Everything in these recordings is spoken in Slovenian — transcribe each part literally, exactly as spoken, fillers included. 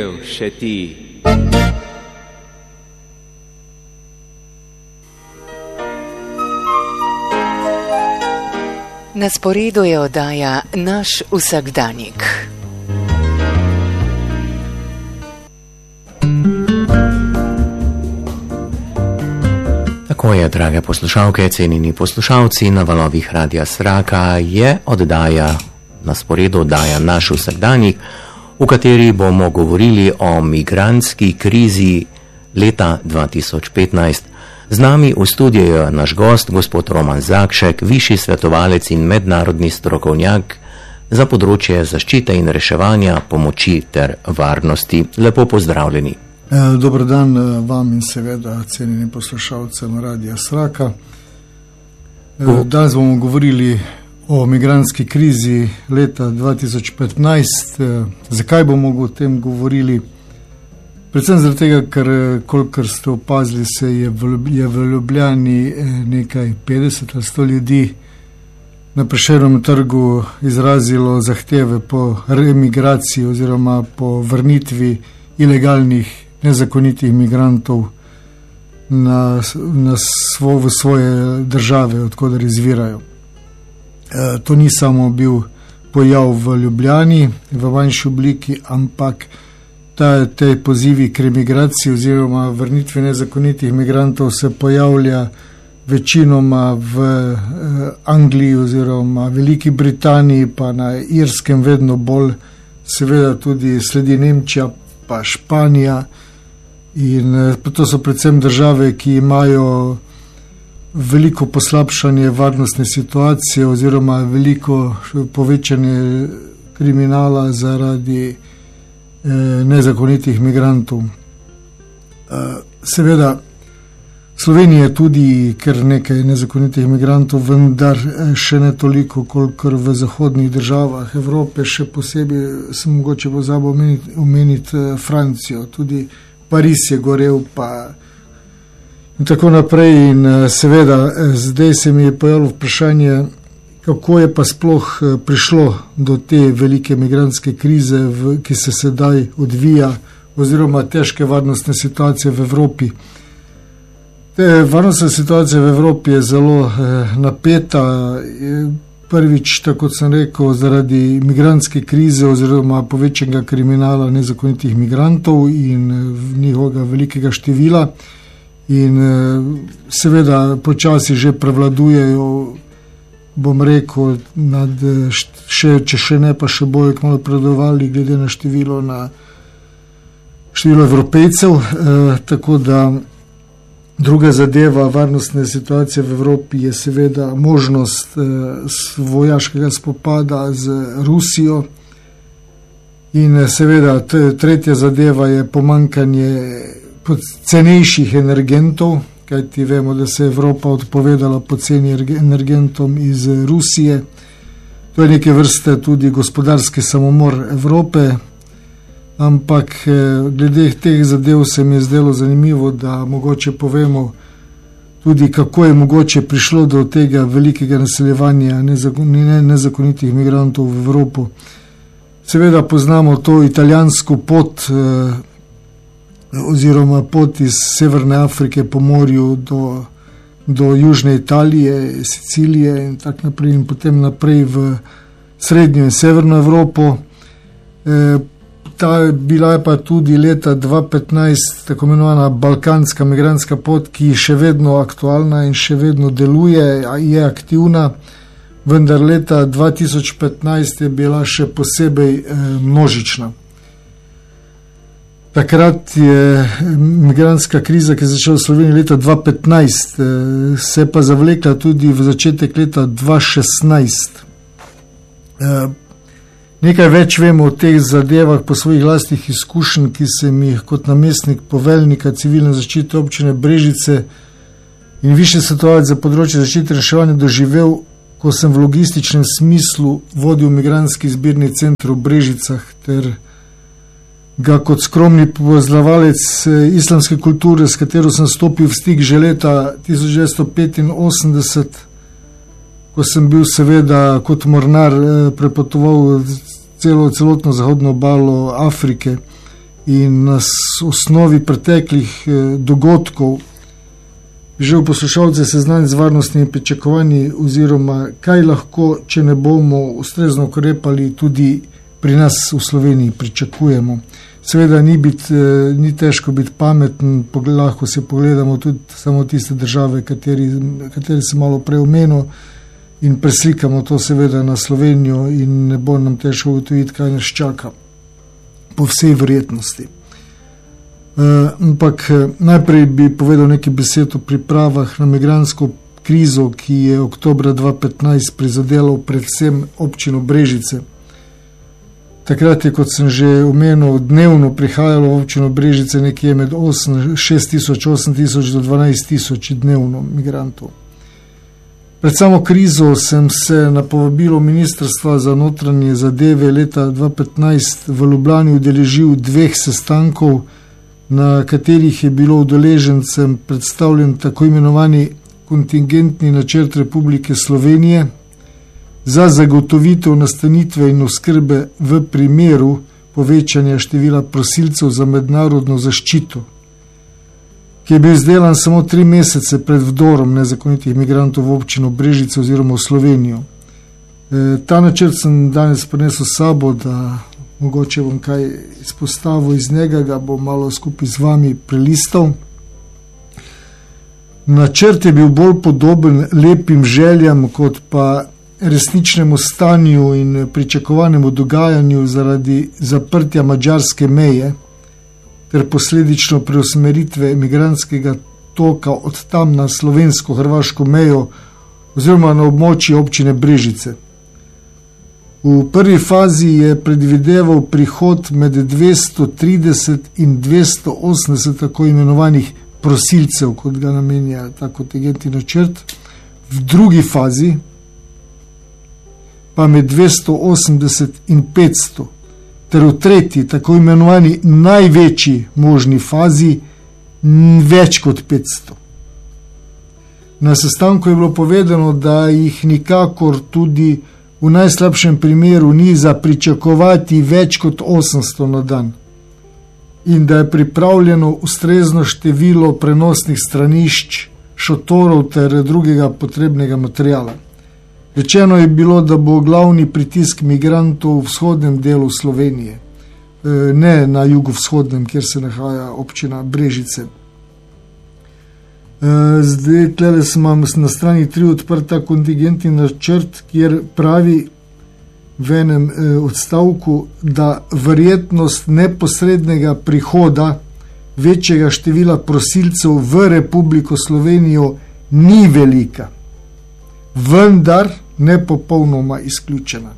še ti. Na sporedu je oddaja Naš vsakdanjik. Tako je, drage poslušalke, cenjeni poslušalci, na valovih Radia Sraka je oddaja, na sporedu oddaja Naš vsakdanjik, v kateri bomo govorili o migrantski krizi leta dva tisoč petnajst. Z nami v studiu je naš gost, gospod Roman Zakšek, višji svetovalec in mednarodni strokovnjak za področje zaščite in reševanja, pomoči ter varnosti. Lepo pozdravljeni. Dober dan vam in seveda cenjeni poslušalcem Radia Sraka. Danes bomo govorili o migrantski krizi leta dva tisoč petnajst. Zakaj bomo o tem govorili? Predvsem zaradi tega, ker, kolikor ste opazili, se je v, je v Ljubljani nekaj petdeset ali sto ljudi na Prešernovem trgu izrazilo zahteve po remigraciji oziroma po vrnitvi ilegalnih, nezakonitih migrantov na, na svo, v svoje države, odkudar izvirajo. E, to ni samo bil pojav v Ljubljani v manjši obliki, ampak ta, te pozivi k remigraciji oziroma vrnitvi nezakonitih migrantov se pojavlja večinoma v eh, Angliji oziroma Veliki Britaniji, pa na Irskem vedno bolj, seveda tudi sledi Nemčija, pa Španija. In eh, to so predvsem države, ki imajo veliko poslabšanje varnostne situacije oziroma veliko povečanje kriminala zaradi nezakonitih migrantov. Seveda, Slovenija je tudi kar nekaj nezakonitih migrantov, vendar še ne toliko, kolikor v zahodnih državah Evrope, še posebej sem mogoče pozabil omeniti, omeniti Francijo, tudi Pariz je gorel, pa in tako naprej. In seveda, zdaj se mi je pojavilo vprašanje, kako je pa sploh prišlo do te velike migrantske krize, v, ki se sedaj odvija, oziroma težke varnostne situacije v Evropi. Te varnostna situacija v Evropi je zelo eh, napeta. Prvič, tako kot sem rekel, zaradi migrantske krize oziroma povečenega kriminala nezakonitih migrantov in njihovega velikega števila. In eh, seveda počasi že prevladujejo, bom rekel, nad, še, če še ne, pa še bojo kmalu predovali glede na število, na število Evropejcev. E, tako da druga zadeva varnostne situacije v Evropi je seveda možnost e, vojaškega spopada z Rusijo in seveda t, tretja zadeva je pomankanje cenejših energentov, kajti vemo, da se je Evropa odpovedala poceni energentom iz Rusije. To je neke vrste tudi gospodarski samomor Evrope, ampak glede teh zadev se mi je zdelo zanimivo, da mogoče povemo tudi, kako je mogoče prišlo do tega velikega naseljevanja nezakonitih migrantov v Evropo. Seveda poznamo to italijansko pot, oziroma pot iz Severne Afrike po morju do, do Južne Italije, Sicilije in tako naprej, in potem naprej v Srednjo in Severno Evropo. E, ta bila je pa tudi leta dva tisoč petnajst tako imenovana balkanska migrantska pot, ki je še vedno aktualna in še vedno deluje, je aktivna, vendar leta dva tisoč petnajst je bila še posebej e, množična. Takrat je migrantska kriza, ki je začela v Sloveniji leta dva tisoč petnajst, se pa zavlekla tudi v začetek leta dva tisoč šestnajst. Nekaj več vemo o teh zadevah po svojih lastnih izkušenj, ki sem jih kot namestnik poveljnika civilne zaščite občine Brežice in višji svetovalec za področje zaščite in reševanja doživel, ko sem v logističnem smislu vodil migrantski zbirni center v Brežicah ter ga kot skromni poznavalec islamske kulture, s katero sem stopil v stik že leta tisoč devetsto petinosemdeset, ko sem bil seveda kot mornar prepotoval celo, celotno zahodno obalo Afrike in na osnovi preteklih dogodkov želel poslušalce seznaniti z varnostnimi pričakovanji oziroma kaj lahko, če ne bomo ustrezno ukrepali, tudi pri nas v Sloveniji pričakujemo. Seveda ni, bit, ni težko biti pameten, lahko se pogledamo tudi samo tiste države, kateri, kateri se malo prej omenil, in preslikamo to seveda na Slovenijo in ne bo nam težko ugotoviti, kaj nas čaka, po vsej verjetnosti. Ampak najprej bi povedal nekaj besed o pripravah na migrantsko krizo, ki je oktobra dva tisoč petnajst prizadela predvsem občino Brežice. Takrat je, kot sem že omenil, dnevno prihajalo v občino Brežice nekje med šest tisoč, osem tisoč do dvanajst tisoč dnevno migrantov. Pred samo krizo sem se na povabilo Ministrstva za notranje zadeve leta dva tisoč petnajst v Ljubljani udeležil dveh sestankov, na katerih je bilo udeležencem predstavljen tako imenovani kontingentni načrt Republike Slovenije za zagotovitev nastanitve in oskrbe v primeru povečanja števila prosilcev za mednarodno zaščito, ki je bil izdelan samo tri mesece pred vdorom nezakonitih migrantov v občino Brežice oziroma v Slovenijo. E, ta načrt sem danes prinesel s sabo, da mogoče bom kaj izpostavil iz njega, ga bom malo skupaj z vami prelistal. Načrt je bil bolj podoben lepim željam, kot pa resničnemu stanju in pričakovanemu dogajanju zaradi zaprtja madžarske meje ter posledično preusmeritve migrantskega toka od tam na slovensko-hrvaško mejo oziroma na območje občine Brežice. V prvi fazi je predvideval prihod med dvesto trideset in dvesto osemdeset tako imenovanih prosilcev, kot ga namenja ta kontingentni načrt, v drugi fazi pa med dvesto osemdeset in petsto, ter v tretji, tako imenovani največji možni fazi, več kot petsto. Na sestanku je bilo povedano, da jih nikakor tudi v najslabšem primeru ni za pričakovati več kot osemsto na dan in da je pripravljeno ustrezno število prenosnih stranišč, šotorov ter drugega potrebnega materijala. Rečeno je bilo, da bo glavni pritisk migrantov v vzhodnem delu Slovenije, ne na jugovzhodnem, kjer se nahaja občina Brežice. Zdaj, tlele imam na strani tri odprta kontingentni načrt, kjer pravi v enem odstavku, da verjetnost neposrednega prihoda večjega števila prosilcev v Republiko Slovenijo ni velika, vendar ne popolnoma izključena.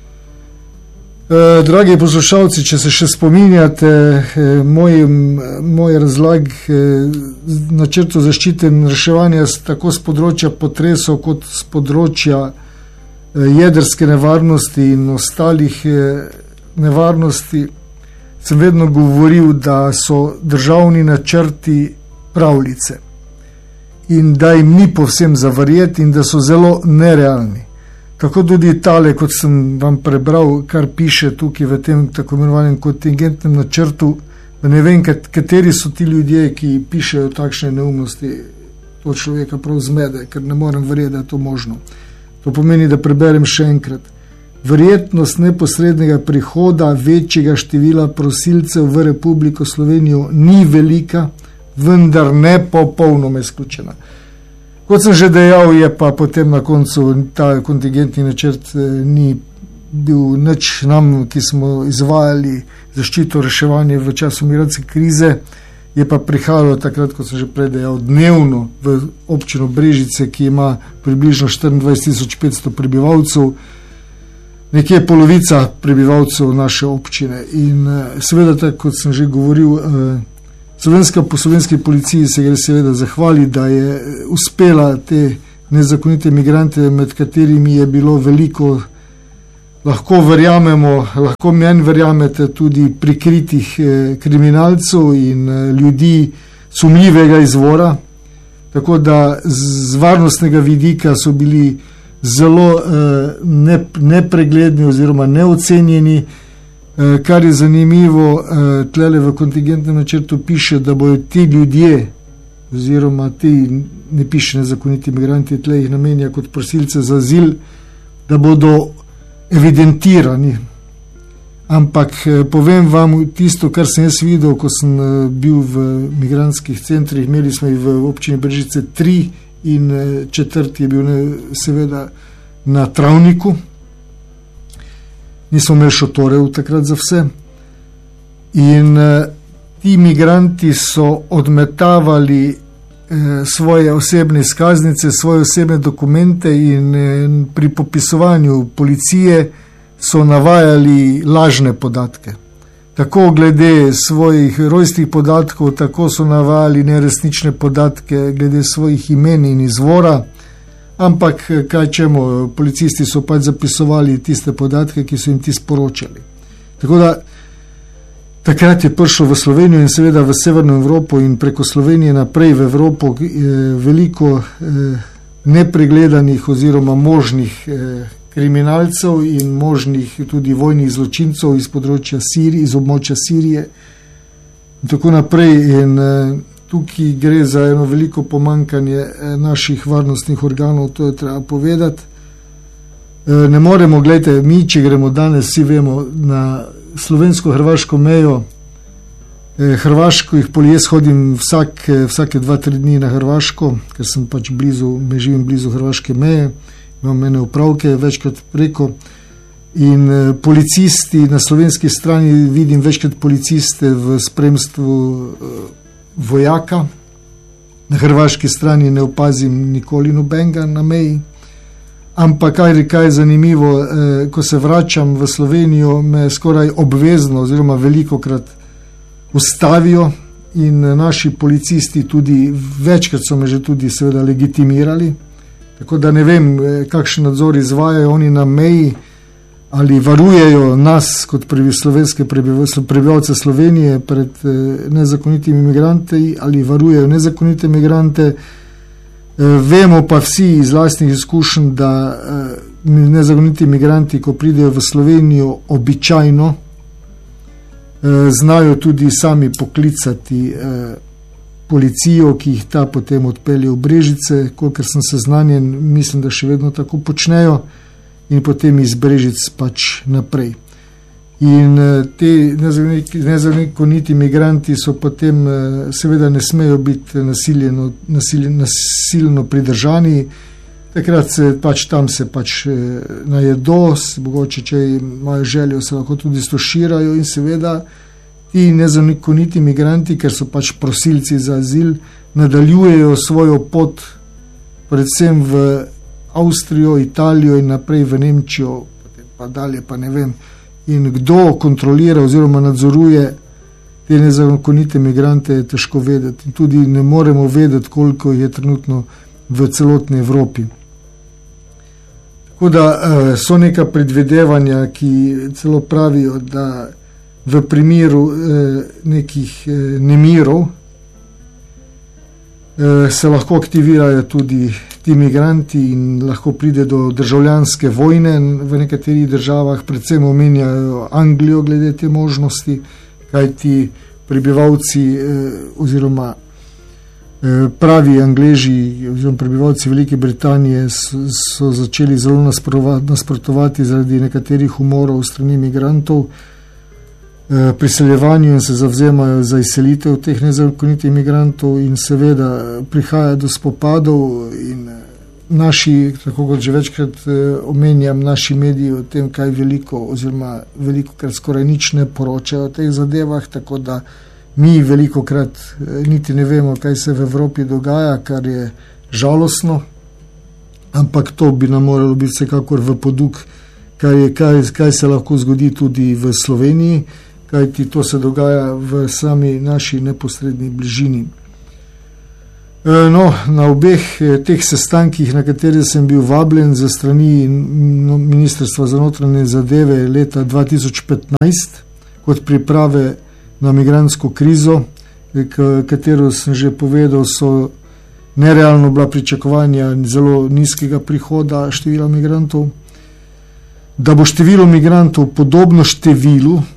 Dragi poslušalci, če se še spominjate moj, moj razlag načrtu zaščite in reševanja tako z področja potresov kot z področja jedrske nevarnosti in ostalih nevarnosti, sem vedno govoril, da so državni načrti pravljice in da jim ni povsem za verjeti in da so zelo nerealni. Tako tudi tale, kot sem vam prebral, kar piše tukaj v tem tako imenovanem kontingentnem načrtu, da ne vem, kateri so ti ljudje, ki pišejo takšne neumnosti, to človeka prav zmede, ker ne morem verjeti, da je to možno. To pomeni, da preberem še enkrat. Verjetnost neposrednega prihoda večjega števila prosilcev v Republiko Slovenijo ni velika, vendar ne popolnoma izključena. Kot sem že dejal, je pa potem na koncu ta kontingentni načrt ni bil nič nam, ki smo izvajali zaščito, reševanje v času migrantske krize, je pa prihajalo takrat, kot sem že prej dejal, dnevno v občino Brežice, ki ima približno štiriindvajset tisoč petsto prebivalcev, nekje polovica prebivalcev naše občine. In seveda, tako kot sem že govoril, Slovenska po slovenski policiji se gre seveda zahvali, da je uspela te nezakonite migrante, med katerimi je bilo veliko, lahko verjamemo, lahko meni verjamete, tudi prikritih eh, kriminalcev in eh, ljudi sumljivega izvora, tako da z varnostnega vidika so bili zelo eh, ne, nepregledni oziroma neocenjeni Kar je zanimivo, tlele v kontingentnem načrtu piše, da bojo ti ljudje, oziroma ti, ne piše nezakoniti migranti, tle jih namenja kot prosilce za azil, da bodo evidentirani. Ampak povem vam tisto, kar sem jaz videl, ko sem bil v migrantskih centrih. Imeli smo jih v občini Brežice tri in četrti je bil seveda na Travniku. Nismo imeli šotorev takrat za vse. In ti migranti so odmetavali eh, svoje osebne izkaznice, svoje osebne dokumente in eh, pri popisovanju policije so navajali lažne podatke. Tako glede svojih rojstnih podatkov, tako so navajali neresnične podatke glede svojih imen in izvora. Ampak kaj čemo, policisti so pač zapisovali tiste podatke, ki so jim ti sporočali. Tako da takrat je prišel v Slovenijo in seveda v Severno Evropo in preko Slovenije naprej v Evropo veliko nepregledanih oziroma možnih kriminalcev in možnih tudi vojnih zločincev iz področja Sirije, iz območja Sirije in tako naprej. In tukaj gre za eno veliko pomankanje naših varnostnih organov, to je treba povedati. Ne moremo, gledajte, mi, če gremo danes, vsi vemo, na slovensko-hrvaško mejo, Hrvaško jih pol, jaz hodim vsak, vsake dva, tri dni na Hrvaško, ker sem pač blizu, me živim blizu hrvaške meje, imam mene upravke večkrat preko in policisti na slovenski strani vidim večkrat policiste v spremstvu vojaka, na hrvaški strani ne opazim nikoli nobenega na meji. Ampak kaj, kaj je zanimivo, eh, ko se vračam v Slovenijo, me skoraj obvezno oziroma velikokrat ustavijo in naši policisti tudi večkrat so me že tudi seveda legitimirali. Tako da ne vem, kakšen nadzor izvajajo oni na meji, ali varujejo nas kot slovenske prebivalce Slovenije pred nezakonitimi imigranti, ali varujejo nezakonite imigrante. Vemo pa vsi iz lastnih izkušenj, da nezakoniti imigranti, ko pridejo v Slovenijo, običajno znajo tudi sami poklicati policijo, ki jih ta potem odpelje v Brežice. Kolikor sem seznanjen, mislim, da še vedno tako počnejo, in potem iz Brežic pač naprej. In te nezakoniti migranti so potem, seveda ne smejo biti nasiljeno, nasilno, nasilno pridržani. Takrat se pač tam se pač najedo, mogoče če imajo željo, se lahko tudi stoširajo in seveda ti nezakoniti migranti, ker so pač prosilci za azil, nadaljujejo svojo pot predvsem v Avstrijo, Italijo in naprej v Nemčijo, potem pa dalje pa ne vem. In kdo kontrolira oziroma nadzoruje te nezakonite migrante, je težko vedeti. In tudi ne moremo vedeti, koliko je trenutno v celotni Evropi. Tako da so neka predvidevanja, ki celo pravijo, da v primeru nekih nemirov se lahko aktivirajo tudi ti migranti in lahko pride do državljanske vojne v nekaterih državah, predvsem omenjajo Anglijo glede te možnosti, kajti prebivalci oziroma pravi Angleži oziroma prebivalci Velike Britanije so, so začeli zelo nasprotovati zaradi nekaterih umorov strani migrantov priseljevanju in se zavzemajo za izselitev teh nezakonitih imigrantov in seveda prihaja do spopadov in naši, tako kot že večkrat omenjam, naši mediji o tem kaj veliko oziroma veliko krat skoraj nič ne poročajo o teh zadevah, tako da mi veliko krat niti ne vemo, kaj se v Evropi dogaja, kar je žalostno, ampak to bi nam moralo biti vsekakor v poduk, kaj, je, kaj, kaj se lahko zgodi tudi v Sloveniji, kajti to se dogaja v sami naši neposredni bližini. No, na obeh teh sestankih, na katere sem bil vabljen za strani Ministrstva za notranje zadeve leta dva tisoč petnajst, kot priprave na migrantsko krizo, katero sem že povedal, so nerealno bila pričakovanja zelo nizkega prihoda števila migrantov, da bo število migrantov podobno številu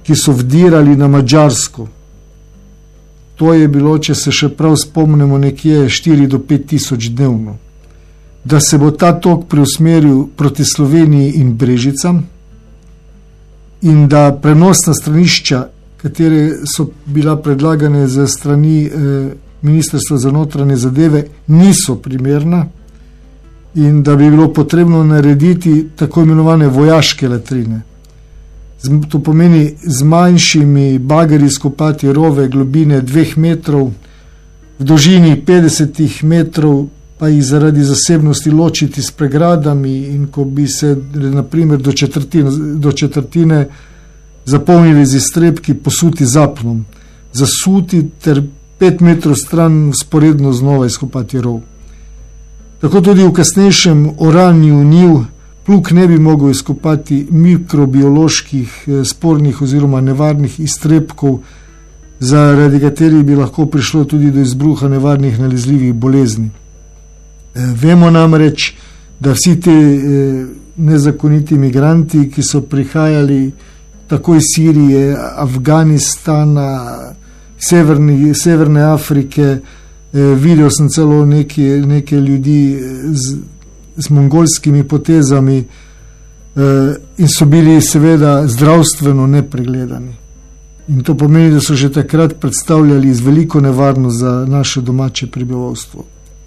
ki so vdirali na Madžarsko. To je bilo, če se še prav spomnimo, nekje štiri do pet tisoč dnevno. Da se bo ta tok preusmeril proti Sloveniji in Brežicam in da prenosna stranišča, katere so bila predlagane za strani eh, Ministrstva za notranje zadeve, niso primerna in da bi bilo potrebno narediti tako imenovane vojaške latrine. To pomeni z manjšimi bageri skopati rove globine dveh metrov, v dolžini petdeset metrov, pa jih zaradi zasebnosti ločiti s pregradami in ko bi se naprimer do četrtine, do četrtine zapolnili z iztrebki, posuti z apnom, zasuti ter pet metrov stran sporedno znova izkopati rov. Tako tudi v kasnejšem oranju njiv plug ne bi mogel izkopati mikrobioloških spornih oziroma nevarnih iztrebkov, zaradi katerih bi lahko prišlo tudi do izbruha nevarnih nalezljivih bolezni. Vemo namreč, da vsi ti nezakoniti migranti, ki so prihajali tako iz Sirije, Afganistana, Severni, Severne Afrike, videl sem celo neke, neke ljudi z, z mongolskimi potezami in so bili seveda zdravstveno nepregledani. In to pomeni, da so že takrat predstavljali z veliko nevarnost za naše domače prebivalstvo.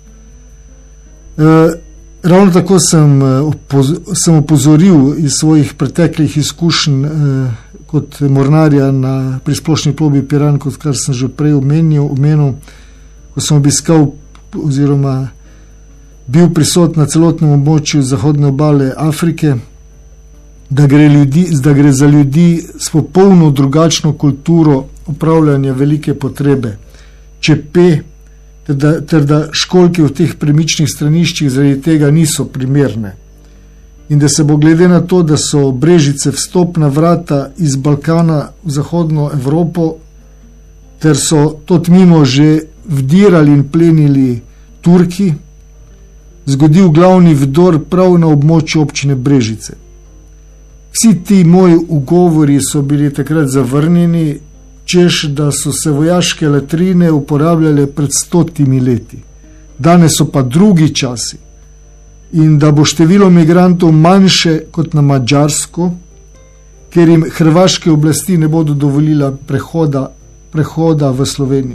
Uh, ravno tako sem, opoz sem opozoril iz svojih preteklih izkušenj uh, kot mornarja na pri splošni plovbi Piran, kot kar sem že prej omenil, omenil, ko sem obiskal oziroma bil prisot na celotnem območju zahodne obale Afrike, da gre, ljudi, da gre za ljudi s popolno drugačno kulturo upravljanja velike potrebe, čepe, ter da, ter da školjke v teh premičnih straniščih zaradi tega niso primerne. In da se bo glede na to, da so Brežice vstopna vrata iz Balkana v zahodno Evropo, ter so to tmimo že vdirali in plenili Turki, zgodil glavni vdor prav na območju občine Brežice. Vsi ti moji ugovori so bili takrat zavrnjeni, češ, da so se vojaške latrine uporabljale pred stotimi leti. Danes so pa drugi časi in da bo število migrantov manjše kot na Madžarsko, ker jim hrvaške oblasti ne bodo dovolila prehoda, prehoda v Slovenijo.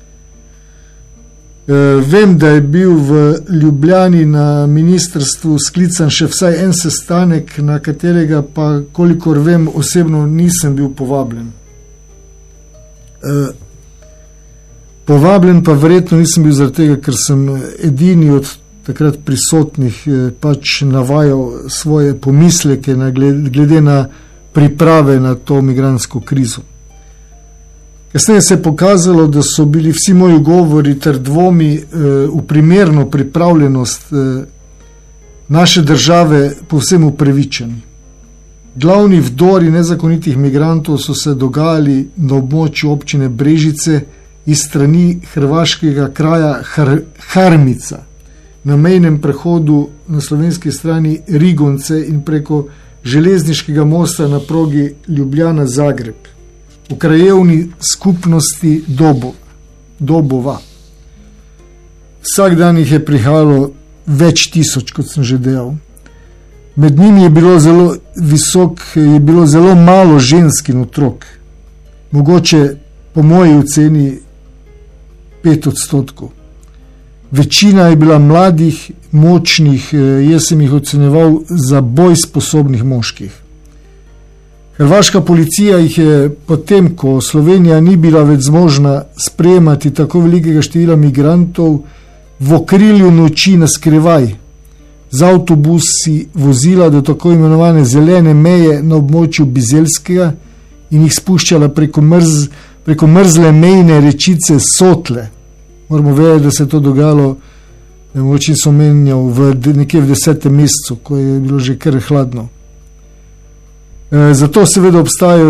E, vem, da je bil v Ljubljani na ministrstvu sklican še vsaj en sestanek, na katerega pa, kolikor vem, osebno nisem bil povabljen. Uh, povabljen pa verjetno nisem bil zaradi tega, ker sem edini od takrat prisotnih eh, pač navajal svoje pomisleke na glede, glede na priprave na to migrantsko krizo. Kasneje se je pokazalo, da so bili vsi moji govori ter dvomi eh, v primerno pripravljenost eh, naše države povsem upravičeni. Glavni vdori nezakonitih migrantov so se dogajali na območju občine Brežice iz strani hrvaškega kraja Har Harmica, na mejnem prehodu na slovenski strani Rigonce in preko železniškega mosta na progi Ljubljana-Zagreb, v krajevni skupnosti Dobo, Dobova. Vsak dan jih je prihajalo več tisoč, kot sem že dejal. Med njimi je bilo zelo visok, je bilo zelo malo žensk in otrok. Mogoče po moji oceni pet odstotkov. Večina je bila mladih, močnih, jaz sem jih ocenjeval za boj sposobnih moških. Hrvaška policija jih je potem, ko Slovenija ni bila več zmožna sprejemati tako velikega števila migrantov, v okrilju noči na skrivaj z avtobusi vozila do tako imenovane zelene meje na območju Bizeljskega in jih spuščala preko, mrz, preko mrzle mejne rečice Sotle. Moramo vedeti, da se je to dogajalo, mogoče so menjal, v nekje v desetem mesecu, ko je bilo že kar hladno. E, zato seveda obstajajo